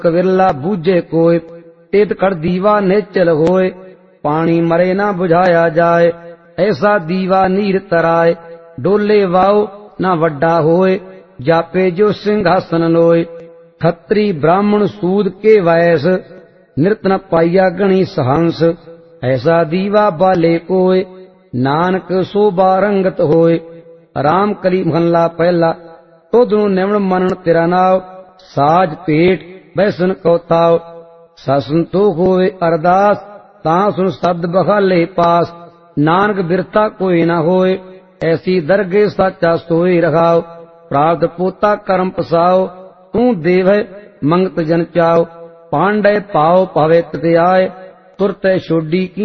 कविरला बूझे कोय, तेत कर दीवा नेचल होए, पानी मरे ना बुझाया जाए, ऐसा दीवा नीर तराए, डोले वाओ ना वड्डा होए, जापे जो सिंहासन लोए। खत्री ब्राह्मण सूद के वैस, नृत न पाइया गणी सहंस, ऐसा दीवा बाले कोय, नानक शोभा रंगत होए। राम कली महला पहला, तोदनु निवण मनन तेरा नाव, साज पेट बैसन कौताव, ससंतोख होए अरदास, तां सुन शब्द बखाले पास, नानक बिरता कोई ना होए, ऐसी दरगे साचा सोए रखाओ। प्राप्त पोता कर्म पसाओ, तू देव मंगत जन चाओ, पांडे पाओ पावे तते आए, तुरते छोडी की